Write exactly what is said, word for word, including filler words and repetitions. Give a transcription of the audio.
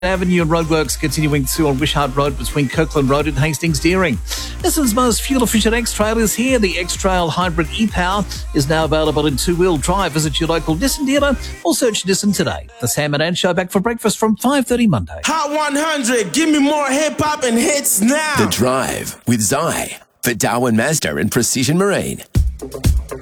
Avenue and roadworks continuing to on Wishart Road between Kirkland Road and Hastings Deering. Nissan's most fuel-efficient X-Trail is here. The X-Trail Hybrid e-Power is now available in two-wheel drive. Visit your local Nissan dealer or search Nissan today. The Sam and Ann Show back for breakfast from five thirty Monday. Hot one hundred, give me more hip-hop and hits now. The Drive with Zai for Darwin Mazda and Precision Marine.